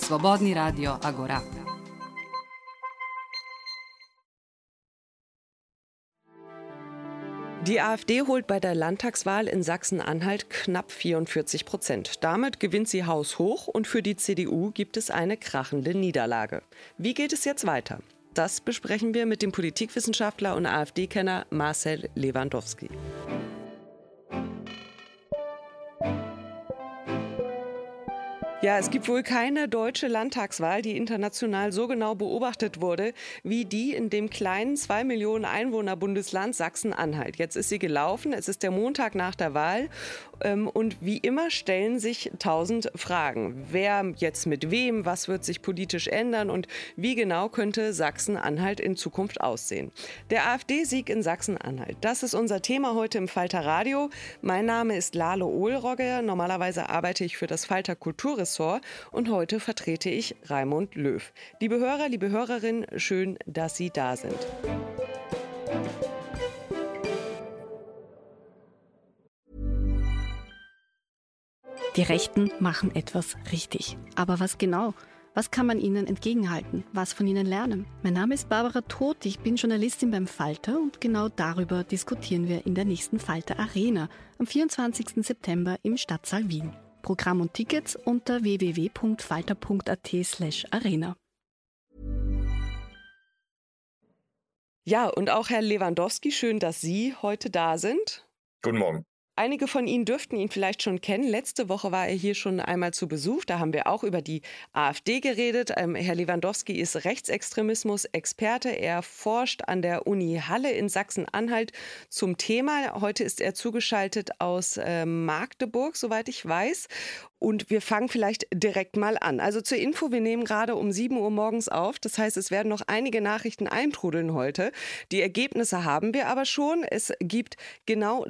Slobodni Radio Agora. Die AfD holt bei der Landtagswahl in Sachsen-Anhalt knapp 44%. Damit gewinnt sie haushoch und für die CDU gibt es eine krachende Niederlage. Wie geht es jetzt weiter? Das besprechen wir mit dem Politikwissenschaftler und AfD-Kenner Marcel Lewandowski. Ja, es gibt wohl keine deutsche Landtagswahl, die international so genau beobachtet wurde, wie die in dem kleinen 2 Millionen Einwohner-Bundesland Sachsen-Anhalt. Jetzt ist sie gelaufen, es ist der Montag nach der Wahl und wie immer stellen sich 1000 Fragen. Wer jetzt mit wem, was wird sich politisch ändern und wie genau könnte Sachsen-Anhalt in Zukunft aussehen? Der AfD-Sieg in Sachsen-Anhalt, das ist unser Thema heute im Falter Radio. Mein Name ist Lale Ohlrogge, normalerweise arbeite ich für das Falter Kulturressort. Und heute vertrete ich Raimund Löw. Liebe Hörer, liebe Hörerinnen, schön, dass Sie da sind. Die Rechten machen etwas richtig. Aber was genau? Was kann man ihnen entgegenhalten? Was von ihnen lernen? Mein Name ist Barbara Todt, ich bin Journalistin beim Falter und genau darüber diskutieren wir in der nächsten Falter Arena am 24. September im Stadtsaal Wien. Programm und Tickets unter www.falter.at/arena. Ja, und auch Herr Lewandowski, schön, dass Sie heute da sind. Guten Morgen. Einige von Ihnen dürften ihn vielleicht schon kennen. Letzte Woche war er hier schon einmal zu Besuch. Da haben wir auch über die AfD geredet. Herr Lewandowski ist Rechtsextremismus-Experte. Er forscht an der Uni Halle in Sachsen-Anhalt zum Thema. Heute ist er zugeschaltet aus Magdeburg, soweit ich weiß. Und wir fangen vielleicht direkt mal an. Also zur Info, wir nehmen gerade um 7 Uhr morgens auf. Das heißt, es werden noch einige Nachrichten eintrudeln heute. Die Ergebnisse haben wir aber schon. Es gibt genau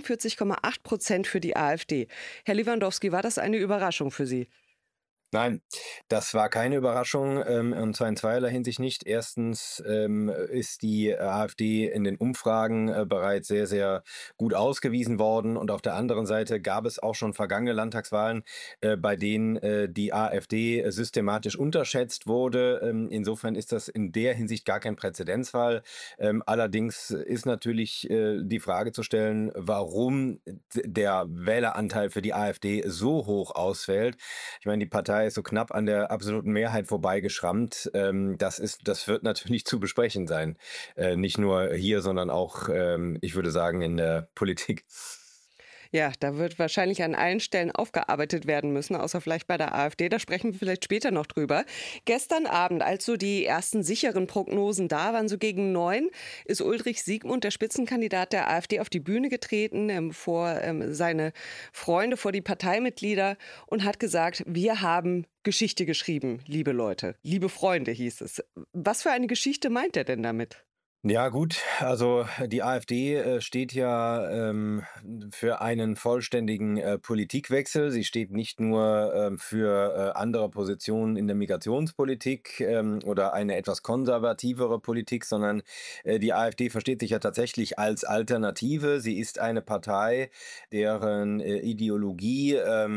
43,8% für die AfD. Herr Lewandowski, war das eine Überraschung für Sie? Nein, das war keine Überraschung, und zwar in zweierlei Hinsicht nicht. Erstens ist die AfD in den Umfragen bereits sehr, sehr gut ausgewiesen worden. Und auf der anderen Seite gab es auch schon vergangene Landtagswahlen, bei denen die AfD systematisch unterschätzt wurde. Insofern ist das in der Hinsicht gar kein Präzedenzfall. Allerdings ist natürlich die Frage zu stellen, warum der Wähleranteil für die AfD so hoch ausfällt. Ich meine, die Partei ist so knapp an der absoluten Mehrheit vorbeigeschrammt. Das wird natürlich zu besprechen sein. Nicht nur hier, sondern auch, ich würde sagen, in der Politik. Ja, da wird wahrscheinlich an allen Stellen aufgearbeitet werden müssen, außer vielleicht bei der AfD. Da sprechen wir vielleicht später noch drüber. Gestern Abend, als so die ersten sicheren Prognosen da waren, so gegen 9, ist Ulrich Siegmund, der Spitzenkandidat der AfD, auf die Bühne getreten, vor seine Freunde, vor die Parteimitglieder und hat gesagt, wir haben Geschichte geschrieben, liebe Leute, liebe Freunde, hieß es. Was für eine Geschichte meint er denn damit? Ja gut, also die AfD steht ja für einen vollständigen Politikwechsel. Sie steht nicht nur für andere Positionen in der Migrationspolitik oder eine etwas konservativere Politik, sondern die AfD versteht sich ja tatsächlich als Alternative. Sie ist eine Partei, deren Ideologie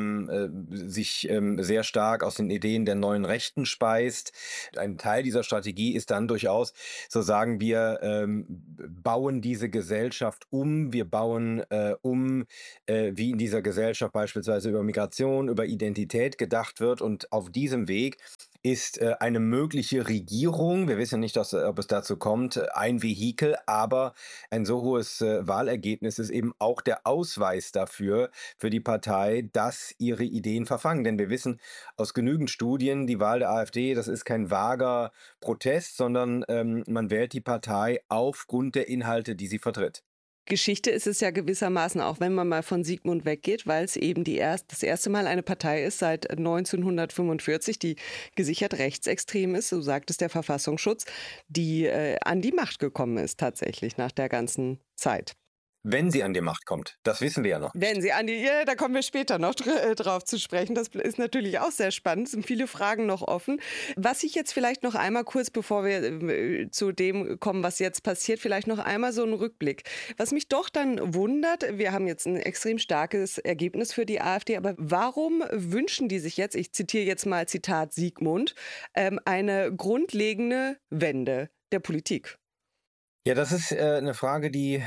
sich sehr stark aus den Ideen der neuen Rechten speist. Ein Teil dieser Strategie ist dann durchaus, so sagen wir, bauen diese Gesellschaft um. Wir bauen wie in dieser Gesellschaft beispielsweise über Migration, über Identität gedacht wird. Und auf diesem Weg ist eine mögliche Regierung, wir wissen nicht, ob es dazu kommt, ein Vehikel, aber ein so hohes Wahlergebnis ist eben auch der Ausweis dafür, für die Partei, dass ihre Ideen verfangen. Denn wir wissen aus genügend Studien, die Wahl der AfD, das ist kein vager Protest, sondern man wählt die Partei aufgrund der Inhalte, die sie vertritt. Geschichte ist es ja gewissermaßen auch, wenn man mal von Siegmund weggeht, weil es eben das erste Mal eine Partei ist seit 1945, die gesichert rechtsextrem ist, so sagt es der Verfassungsschutz, die an die Macht gekommen ist tatsächlich nach der ganzen Zeit. wenn sie an die Macht kommt. Das wissen wir ja noch Wenn nicht. sie an die, ja, da kommen wir später noch drauf zu sprechen. Das ist natürlich auch sehr spannend. Es sind viele Fragen noch offen. Was ich jetzt vielleicht noch einmal kurz, bevor wir zu dem kommen, was jetzt passiert, vielleicht noch einmal so einen Rückblick. Was mich doch dann wundert, wir haben jetzt ein extrem starkes Ergebnis für die AfD, aber warum wünschen die sich jetzt, ich zitiere jetzt mal Zitat Sigmund, eine grundlegende Wende der Politik? Ja, das ist 'ne Frage, die,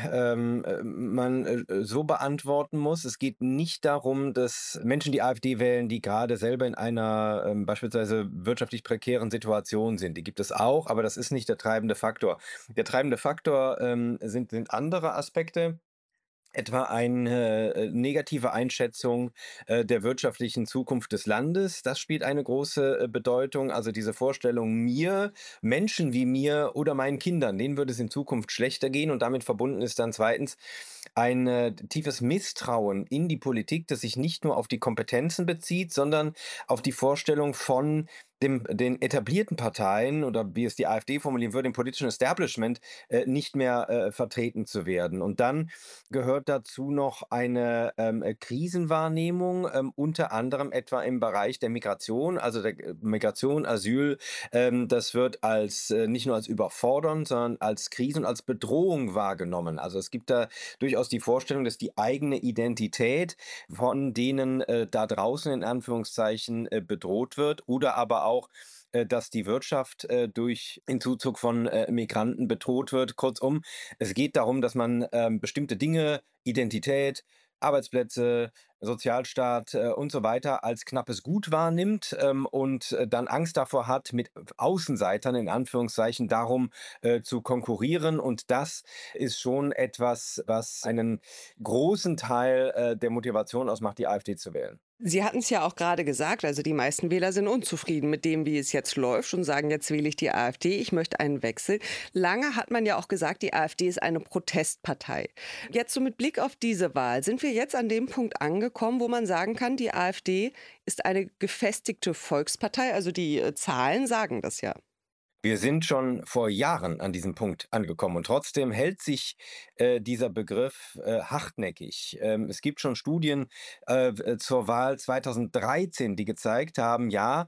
man, so beantworten muss. Es geht nicht darum, dass Menschen die AfD wählen, die gerade selber in einer, beispielsweise wirtschaftlich prekären Situation sind. Die gibt es auch, aber das ist nicht der treibende Faktor. Der treibende Faktor, sind andere Aspekte. Etwa eine negative Einschätzung der wirtschaftlichen Zukunft des Landes. Das spielt eine große Bedeutung. Also diese Vorstellung, mir, Menschen wie mir oder meinen Kindern, denen würde es in Zukunft schlechter gehen. Und damit verbunden ist dann zweitens ein tiefes Misstrauen in die Politik, das sich nicht nur auf die Kompetenzen bezieht, sondern auf die Vorstellung von den etablierten Parteien oder wie es die AfD formulieren würde, dem politischen Establishment nicht mehr vertreten zu werden. Und dann gehört dazu noch eine Krisenwahrnehmung, unter anderem etwa im Bereich der Migration, also der Migration, Asyl. Das wird als nicht nur als überfordernd, sondern als Krise und als Bedrohung wahrgenommen. Also es gibt da durchaus die Vorstellung, dass die eigene Identität von denen da draußen in Anführungszeichen bedroht wird oder aber auch dass die Wirtschaft durch den Zuzug von Migranten bedroht wird. Kurzum, es geht darum, dass man bestimmte Dinge, Identität, Arbeitsplätze, Sozialstaat und so weiter als knappes Gut wahrnimmt und dann Angst davor hat, mit Außenseitern in Anführungszeichen darum zu konkurrieren. Und das ist schon etwas, was einen großen Teil der Motivation ausmacht, die AfD zu wählen. Sie hatten es ja auch gerade gesagt, also die meisten Wähler sind unzufrieden mit dem, wie es jetzt läuft und sagen, jetzt wähle ich die AfD, ich möchte einen Wechsel. Lange hat man ja auch gesagt, die AfD ist eine Protestpartei. Jetzt so mit Blick auf diese Wahl, sind wir jetzt an dem Punkt angekommen, wo man sagen kann, die AfD ist eine gefestigte Volkspartei, also die Zahlen sagen das ja. Wir sind schon vor Jahren an diesem Punkt angekommen und trotzdem hält sich dieser Begriff hartnäckig. Es gibt schon Studien zur Wahl 2013, die gezeigt haben, ja,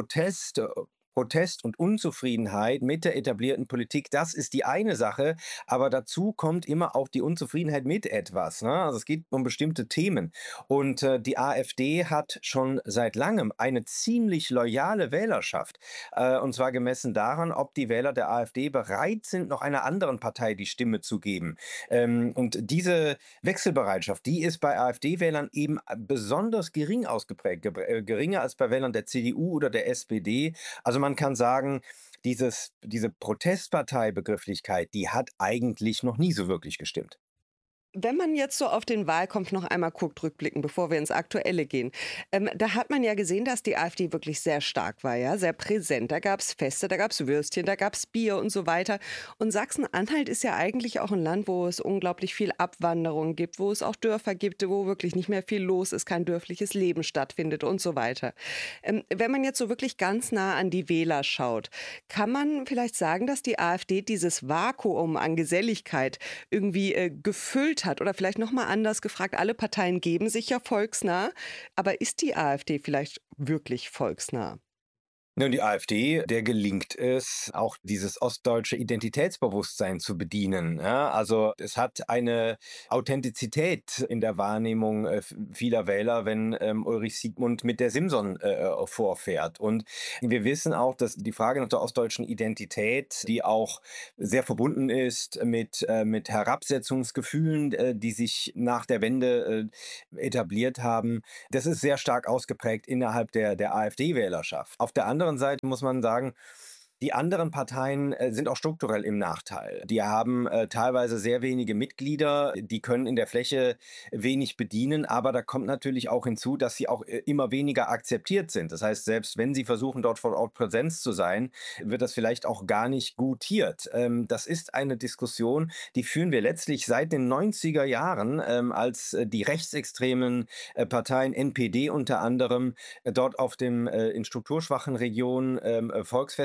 Protest und Unzufriedenheit mit der etablierten Politik, das ist die eine Sache, aber dazu kommt immer auch die Unzufriedenheit mit etwas. Ne? Also es geht um bestimmte Themen. Und die AfD hat schon seit langem eine ziemlich loyale Wählerschaft. Und zwar gemessen daran, ob die Wähler der AfD bereit sind, noch einer anderen Partei die Stimme zu geben. Und diese Wechselbereitschaft, die ist bei AfD-Wählern eben besonders gering ausgeprägt, geringer als bei Wählern der CDU oder der SPD. Also man kann sagen, diese Protestparteibegrifflichkeit, die hat eigentlich noch nie so wirklich gestimmt. Wenn man jetzt so auf den Wahlkampf noch einmal guckt, rückblicken, bevor wir ins Aktuelle gehen, da hat man ja gesehen, dass die AfD wirklich sehr stark war, ja, sehr präsent. Da gab es Feste, da gab es Würstchen, da gab es Bier und so weiter. Und Sachsen-Anhalt ist ja eigentlich auch ein Land, wo es unglaublich viel Abwanderung gibt, wo es auch Dörfer gibt, wo wirklich nicht mehr viel los ist, kein dörfliches Leben stattfindet und so weiter. Wenn man jetzt so wirklich ganz nah an die Wähler schaut, kann man vielleicht sagen, dass die AfD dieses Vakuum an Geselligkeit irgendwie gefüllt hat? Oder vielleicht noch mal anders gefragt, alle Parteien geben sich ja volksnah, aber ist die AfD vielleicht wirklich volksnah? Nun, die AfD, der gelingt es, auch dieses ostdeutsche Identitätsbewusstsein zu bedienen. Ja? Also es hat eine Authentizität in der Wahrnehmung vieler Wähler, wenn Ulrich Siegmund mit der Simson vorfährt. Und wir wissen auch, dass die Frage nach der ostdeutschen Identität, die auch sehr verbunden ist mit Herabsetzungsgefühlen, die sich nach der Wende etabliert haben, das ist sehr stark ausgeprägt innerhalb der AfD-Wählerschaft. Auf der anderen Seite muss man sagen, die anderen Parteien sind auch strukturell im Nachteil. Die haben teilweise sehr wenige Mitglieder, die können in der Fläche wenig bedienen, aber da kommt natürlich auch hinzu, dass sie auch immer weniger akzeptiert sind. Das heißt, selbst wenn sie versuchen, dort vor Ort Präsenz zu sein, wird das vielleicht auch gar nicht gutiert. Das ist eine Diskussion, die führen wir letztlich seit den 90er Jahren, als die rechtsextremen Parteien, NPD unter anderem, dort auf dem in strukturschwachen Regionen Volksfeste veranstalten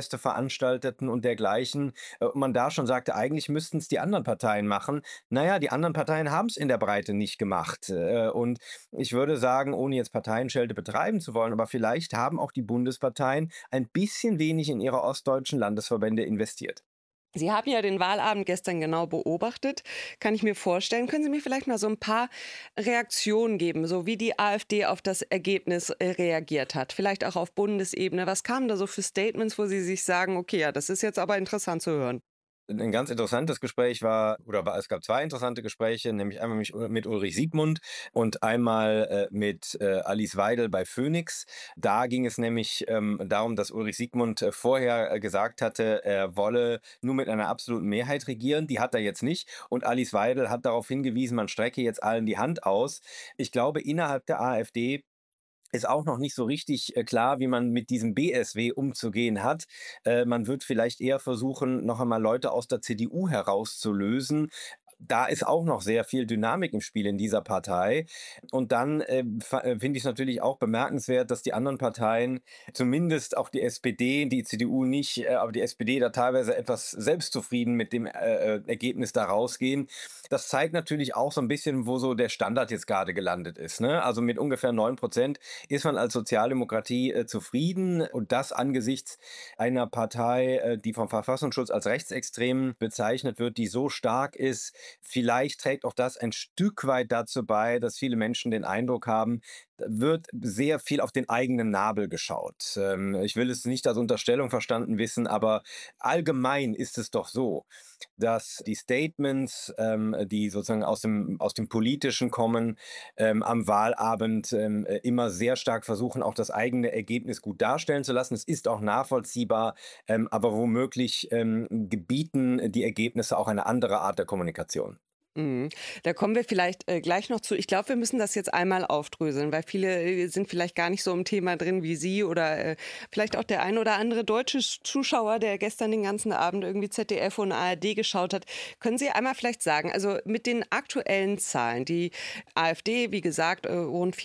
veranstalteten und dergleichen. Und man da schon sagte, eigentlich müssten es die anderen Parteien machen. Naja, die anderen Parteien haben es in der Breite nicht gemacht. Und ich würde sagen, ohne jetzt Parteienschelte betreiben zu wollen, aber vielleicht haben auch die Bundesparteien ein bisschen wenig in ihre ostdeutschen Landesverbände investiert. Sie haben ja den Wahlabend gestern genau beobachtet, kann ich mir vorstellen. Können Sie mir vielleicht mal so ein paar Reaktionen geben, so wie die AfD auf das Ergebnis reagiert hat? Vielleicht auch auf Bundesebene. Was kamen da so für Statements, wo Sie sich sagen, okay, ja, das ist jetzt aber interessant zu hören? Ein ganz interessantes Gespräch es gab 2 interessante Gespräche, nämlich einmal mit Ulrich Siegmund und einmal, mit, Alice Weidel bei Phoenix. Da ging es nämlich, darum, dass Ulrich Siegmund, vorher, gesagt hatte, er wolle nur mit einer absoluten Mehrheit regieren. Die hat er jetzt nicht. Und Alice Weidel hat darauf hingewiesen, man strecke jetzt allen die Hand aus. Ich glaube, innerhalb der AfD ist auch noch nicht so richtig, klar, wie man mit diesem BSW umzugehen hat. Man wird vielleicht eher versuchen, noch einmal Leute aus der CDU herauszulösen. Da ist auch noch sehr viel Dynamik im Spiel in dieser Partei. Und dann, finde ich's natürlich auch bemerkenswert, dass die anderen Parteien, zumindest auch die SPD, die CDU nicht, aber die SPD da teilweise etwas selbstzufrieden mit dem, Ergebnis da rausgehen. Das zeigt natürlich auch so ein bisschen, wo so der Standard jetzt gerade gelandet ist, ne? Also, mit ungefähr 9% ist man als Sozialdemokratie, zufrieden und das angesichts einer Partei, die vom Verfassungsschutz als rechtsextrem bezeichnet wird, die so stark ist. Vielleicht trägt auch das ein Stück weit dazu bei, dass viele Menschen den Eindruck haben, da wird sehr viel auf den eigenen Nabel geschaut. Ich will es nicht als Unterstellung verstanden wissen, aber allgemein ist es doch so, dass die Statements, die sozusagen aus dem Politischen kommen, am Wahlabend, immer sehr stark versuchen, auch das eigene Ergebnis gut darstellen zu lassen. Es ist auch nachvollziehbar, aber womöglich, gebieten die Ergebnisse auch eine andere Art der Kommunikation. Mhm. Da kommen wir vielleicht gleich noch zu. Ich glaube, wir müssen das jetzt einmal aufdröseln, weil viele sind vielleicht gar nicht so im Thema drin wie Sie oder vielleicht auch der ein oder andere deutsche Zuschauer, der gestern den ganzen Abend irgendwie ZDF und ARD geschaut hat. Können Sie einmal vielleicht sagen, also mit den aktuellen Zahlen, die AfD, wie gesagt, rund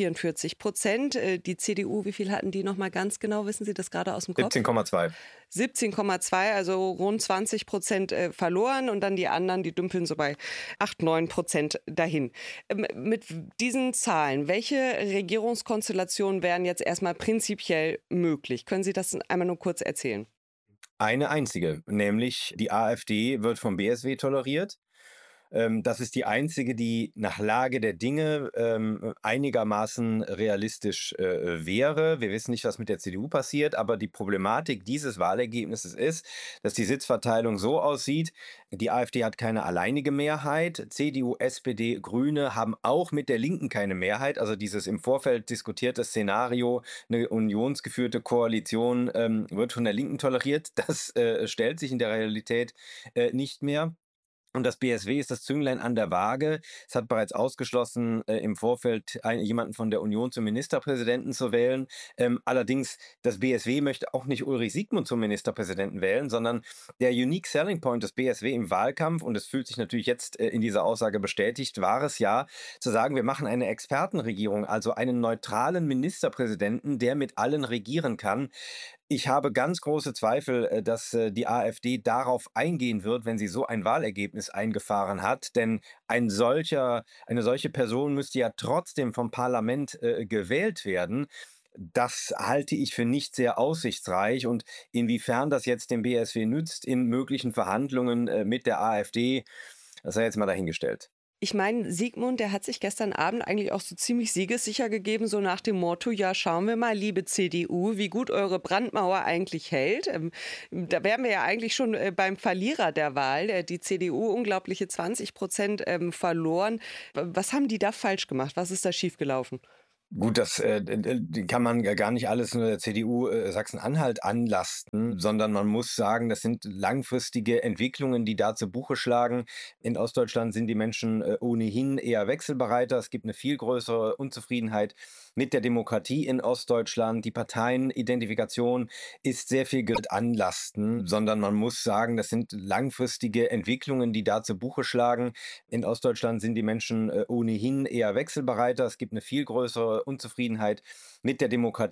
44%, die CDU, wie viel hatten die nochmal ganz genau? Wissen Sie das gerade aus dem Kopf? 17,2. 17,2, also rund 20% verloren und dann die anderen, die dümpeln so bei 8, 9% dahin. Mit diesen Zahlen, welche Regierungskonstellationen wären jetzt erstmal prinzipiell möglich? Können Sie das einmal nur kurz erzählen? Eine einzige, nämlich die AfD wird vom BSW toleriert. Das ist die einzige, die nach Lage der Dinge, einigermaßen realistisch, wäre. Wir wissen nicht, was mit der CDU passiert, aber die Problematik dieses Wahlergebnisses ist, dass die Sitzverteilung so aussieht: Die AfD hat keine alleinige Mehrheit, CDU, SPD, Grüne haben auch mit der Linken keine Mehrheit. Also dieses im Vorfeld diskutierte Szenario, eine unionsgeführte Koalition, wird von der Linken toleriert. Das, stellt sich in der Realität, nicht mehr. Und das BSW ist das Zünglein an der Waage. Es hat bereits ausgeschlossen, im Vorfeld jemanden von der Union zum Ministerpräsidenten zu wählen. Allerdings, das BSW möchte auch nicht Ulrich Siegmund zum Ministerpräsidenten wählen, sondern der Unique Selling Point des BSW im Wahlkampf, und es fühlt sich natürlich jetzt in dieser Aussage bestätigt, war es ja, zu sagen, wir machen eine Expertenregierung, also einen neutralen Ministerpräsidenten, der mit allen regieren kann. Ich habe ganz große Zweifel, dass, die AfD darauf eingehen wird, wenn sie so ein Wahlergebnis eingefahren hat, denn eine solche Person müsste ja trotzdem vom Parlament, gewählt werden. Das halte ich für nicht sehr aussichtsreich, und inwiefern das jetzt dem BSW nützt in möglichen Verhandlungen, mit der AfD, das sei jetzt mal dahingestellt. Ich meine, Siegmund, der hat sich gestern Abend eigentlich auch so ziemlich siegessicher gegeben, so nach dem Motto, ja, schauen wir mal, liebe CDU, wie gut eure Brandmauer eigentlich hält. Da wären wir ja eigentlich schon beim Verlierer der Wahl. Die CDU unglaubliche 20% verloren. Was haben die da falsch gemacht? Was ist da schiefgelaufen? Gut, das, kann man ja gar nicht alles nur der CDU, Sachsen-Anhalt anlasten, sondern man muss sagen, das sind langfristige Entwicklungen, die da zu Buche schlagen. In Ostdeutschland sind die Menschen, ohnehin eher wechselbereiter. Es gibt eine viel größere Unzufriedenheit mit der Demokratie in Ostdeutschland. Die Parteienidentifikation ist sehr viel anlasten, sondern man muss sagen, das sind langfristige Entwicklungen, die da zu Buche schlagen. In Ostdeutschland sind die Menschen, ohnehin eher wechselbereiter. Es gibt eine viel größere Unzufriedenheit mit der Demokratie.